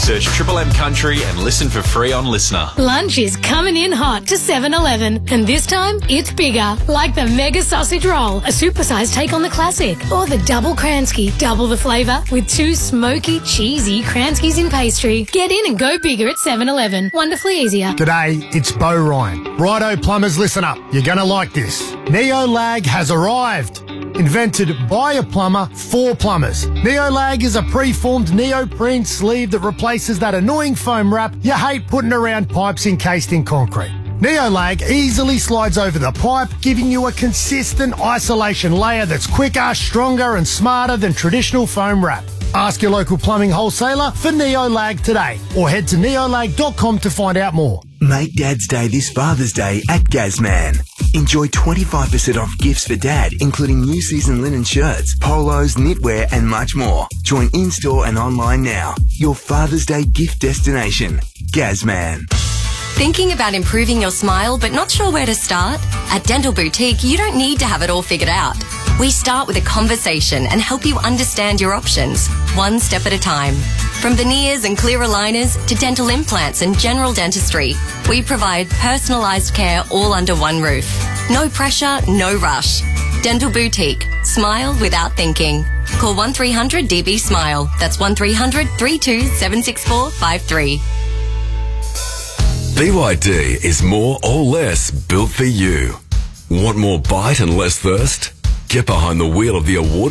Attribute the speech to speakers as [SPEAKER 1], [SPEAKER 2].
[SPEAKER 1] Search Triple M Country and listen for free on Listener.
[SPEAKER 2] Lunch is coming in hot to 7-Eleven, and this time it's bigger, like the Mega Sausage Roll, a supersized take on the classic, or the Double Kransky, double the flavour with 2 smoky, cheesy Kranskys in pastry. Get in and go bigger at 7-Eleven. Wonderfully easier.
[SPEAKER 3] G'day, it's Bo Ryan. Righto, plumbers, listen up. You're going to like this. Neolag has arrived. Invented by a plumber for plumbers. Neolag is a preformed neoprene sleeve that replaces that annoying foam wrap you hate putting around pipes encased in concrete. Neolag easily slides over the pipe, giving you a consistent isolation layer that's quicker, stronger and smarter than traditional foam wrap. Ask your local plumbing wholesaler for Neolag today or head to neolag.com to find out more.
[SPEAKER 4] Make Dad's Day this Father's Day at Gazman. Enjoy 25% off gifts for Dad, including new season linen shirts, polos, knitwear and much more. Join in-store and online now. Your Father's Day gift destination. Gazman.
[SPEAKER 5] Thinking about improving your smile but not sure where to start? At Dental Boutique, you don't need to have it all figured out. We start with a conversation and help you understand your options, one step at a time. From veneers and clear aligners to dental implants and general dentistry, we provide personalised care all under one roof. No pressure, no rush. Dental Boutique. Smile without thinking. Call 1300 DB Smile. That's 1300 32 764 53.
[SPEAKER 6] BYD is more or less built for you. Want more bite and less thirst? Get behind the wheel of the award